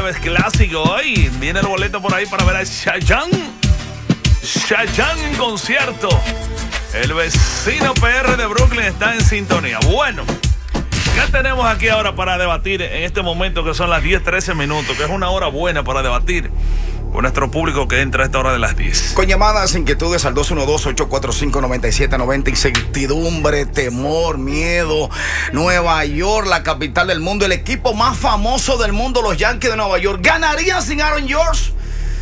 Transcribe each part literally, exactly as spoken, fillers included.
Jueves clásico hoy. Viene el boleto por ahí para ver a Chayanne. Chayanne en concierto. El vecino P R de Brooklyn está en sintonía. Bueno, ¿qué tenemos aquí ahora para debatir en este momento que son las diez trece minutos? Que es una hora buena para debatir con nuestro público que entra a esta hora de las diez. Con llamadas, inquietudes al dos uno dos, ocho cuatro cinco, nueve siete nueve cero, incertidumbre, temor, miedo. Nueva York, la capital del mundo, el equipo más famoso del mundo, los Yankees de Nueva York, ¿ganarían sin Aaron George?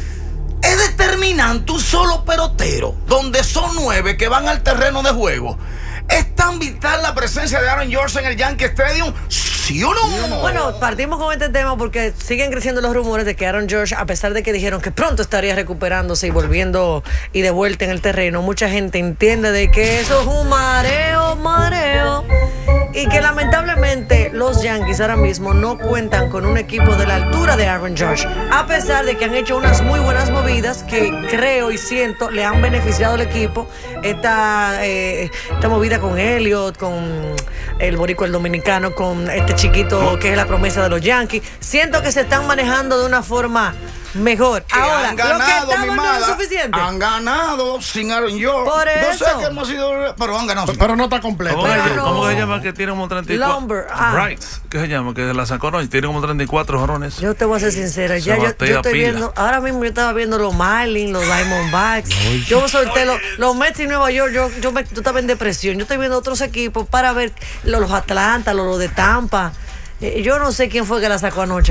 Es determinante un solo pelotero, donde son nueve que van al terreno de juego. ¿Es tan vital la presencia de Aaron George en el Yankee Stadium? ¿Sí o no? Bueno, partimos con este tema porque siguen creciendo los rumores de que Aaron George, a pesar de que dijeron que pronto estaría recuperándose y volviendo y de vuelta en el terreno, mucha gente entiende de que eso es un mareo, mareo. Y que lamentablemente los Yankees ahora mismo no cuentan con un equipo de la altura de Aaron George, a pesar de que han hecho unas muy buenas movidas que creo y siento le han beneficiado al equipo. Esta, eh, esta movida con Elliott, con el boricua, el dominicano, con este chiquito que es la promesa de los Yankees. Siento que se están manejando de una forma mejor. Que ahora, han ganado, lo que estaban mi no es mala, suficiente. Han ganado sin Aaron George. Por eso. No sé qué hemos sido, pero han ganado. Pero no está completo. ¿Cómo, Pero no. ¿Cómo que se llama que tiene como treinta y cuatro? Lumber, ah. Bright, ¿qué se llama? Que la sacó no, tiene como treinta y cuatro jorones. Yo te voy a ser sincera, ya yo, yo batea estoy pila. viendo, ahora mismo yo estaba viendo los Marlins, los Diamondbacks, yo solté los, los Mets y Nueva York, yo, yo, me, yo estaba en depresión, yo estoy viendo otros equipos para ver los, los Atlanta, los, los de Tampa, eh, yo no sé quién fue que la sacó anoche.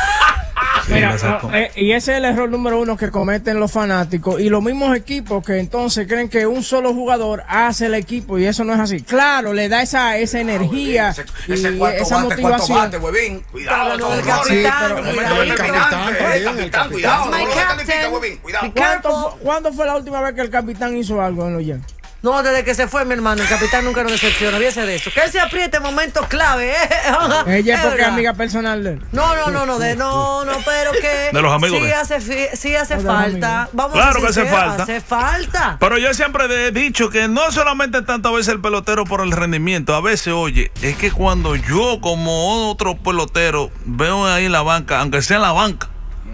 Mira, no, eh, y ese es el error número uno que cometen los fanáticos y los mismos equipos que entonces creen que un solo jugador hace el equipo y eso no es así. Claro, le da esa, esa energía ese, y ese cuarto esa bate, motivación. Cuarto bate, huevín. Cuidado, Claro, el Tom Brody. capitán, Sí, pero cuidado. el capitán, el capitán, cuidado. My No lo captain. califica, huevín, cuidado. ¿Cuánto, ¿Cuándo fue la última vez que el capitán hizo algo en los Yankees? No, desde que se fue mi hermano, el capitán nunca nos decepciona, olvídese de eso. Que él se apriete en momentos clave, ¿eh? Ella es porque es verdad. amiga personal de él. No, no, no, no, de, no, no, pero que De los amigos sí de- hace, fi- sí hace de los falta. amigos. Vamos Claro a ser que hace sinceros, falta. Hace falta. Pero yo siempre he dicho que no solamente tanto a veces el pelotero por el rendimiento, a veces, oye, es que cuando yo como otro pelotero veo ahí en la banca, aunque sea en la banca,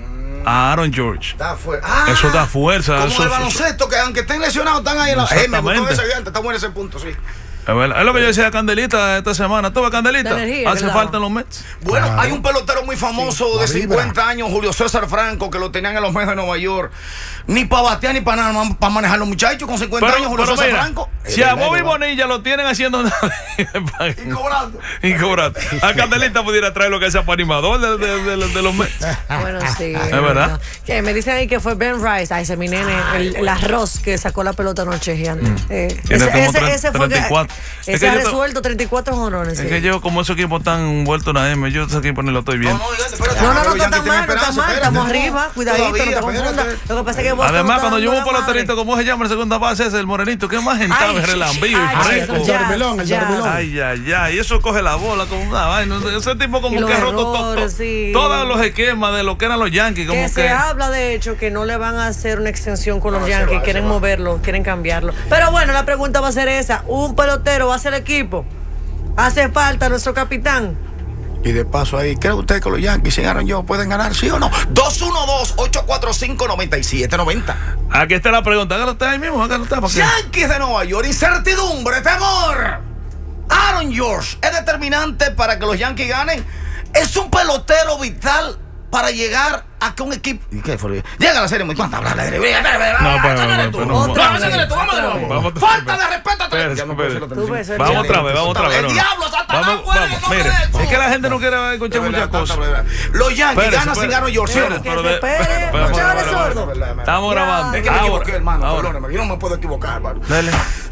a Aaron George, Da fu- ah, eso da fuerza. Como Eso, el eso- baloncesto, que aunque estén lesionados, están ahí en la. Eh, me gustó Exactamente. ese gigante, está bueno ese punto, sí. Es verdad. Es lo que yo decía a Candelita esta semana. ¿Tú ves, Candelita? La energía Hace que le falta daba. en los Mets. Bueno, Claro. hay un pelotero muy famoso Sí, de la vibra. cincuenta años, Julio César Franco, que lo tenían en los Mets de Nueva York. Ni para batear ni para nada, para manejar los muchachos con cincuenta años, Julio César mira, Franco. si a Bobby Bonilla lo tienen haciendo nada Y cobrando. y cobrando, a Candelita pudiera traer lo que sea para animador de, de- de- de- de los Mets. Bueno, sí. Es verdad. Que me dicen ahí que fue Ben Rice. Ay, ese mi nene, el, el arroz que sacó la pelota anoche, gigante. Eh, Tiene ese, como ese, tre- ese fue treinta y que, cuatro. Es ese que ha yo te- resuelto treinta y cuatro honrones. Es que yo, como esos equipos están envueltos en la M, yo ese equipo ni lo estoy No, viendo. no, gigante, espérate, No, no, no, los no está Yankees mal, tienen no está esperanza, mal. espérate, Estamos no. arriba, cuidadito, no te Todavía, confundas. espérate. Lo que pasa es que Boston Además, está cuando yo dando un la madre. peloterito, ¿cómo se llama en segunda base? Es el morenito, que es más gentado, Ay, es relambío y ay, fresco. el ya, Jarmelón, el ya. Jarmelón. Ay, ay, ay, y eso coge la bola como una vaina. Ese tipo como Y los que ha roto to- to- errores, sí. todos los esquemas de lo que eran los Yankees. Como Que que, se habla, de hecho, que no le van a hacer una extensión con los No, se Yankees. va, Quieren se va. moverlo, quieren cambiarlo. Pero bueno, la pregunta va a ser esa. ¿Un pelotero va a ser equipo? ¿Hace falta nuestro capitán? Y de paso ahí, ¿cree usted que los Yankees sin Aaron George pueden ganar, sí o no? dos uno dos, ocho cuatro cinco, nueve siete nueve cero. Aquí está la pregunta. Hágalo usted ahí mismo, hágalo usted. ¿para qué? Yankees de Nueva York, incertidumbre, temor. Aaron George es determinante para que los Yankees ganen. Es un pelotero vital para llegar a que un equipo. ¿Y qué fue? Llega a la serie muy cuánta habla de No, pero- pero- pero- Otra Vamos, vez. tú, vamos de nuevo. Vamos- Falta de respeto. Espérese, Ya no puedo espérese. hacerlo Tú ves, tan- el Vamos otra vez, vamos otra vez. El no, no. diablo, Satanás, Vamos, fuera, vamos. no Mire, merezco. es que la gente no quiere escuchar De muchas verdad, cosas. de verdad. Los Yankees Espérese, ganan sin espérese. Aaron George, ¿sí o no? Que Pero se de- espere, espera, no se espera, haga espera, sordo. Estamos Ya. grabando. Es que me Ahora, equivoqué, hermano, ahora. perdóneme, yo no me puedo equivocar, hermano. Dale.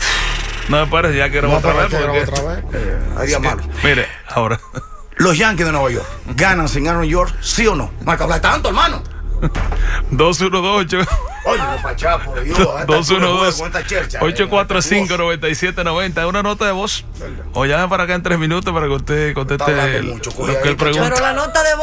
No me parece, ya quiero No, otra pero vez. hay que porque- grabar otra vez. Hay días malos. Mire, ahora. Los Yankees de Nueva York ganan sin Aaron George, ¿sí o no? No hay que hablar tanto, hermano. dos uno dos ocho Oye, no, pachá, por Dios. dos uno dos Con esta chercha, ocho cuatro cinco, eh, nueve siete nueve cero. Una nota de voz. O llame para acá en tres minutos para que usted conteste Está hablando el- mucho, lo coge que ahí, él pregunta. Pero la nota de voz